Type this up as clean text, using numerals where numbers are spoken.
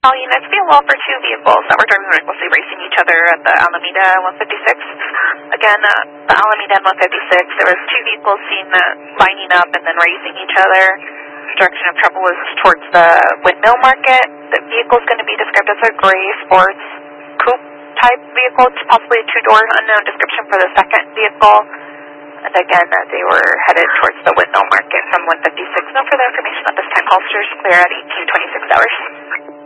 All units, be alert for two vehicles that were driving recklessly racing each other at the Alameda and 156. Again, the Alameda and 156, there was two vehicles seen lining up and then racing each other. Direction of travel was towards the Windmill Market. The vehicle is going to be described as a gray sports coupe type vehicle, possibly a two-door, unknown description for the second vehicle. And again, they were headed towards the Windmill Market from 156. No further information at this time. Officers clear at 18:26 hours.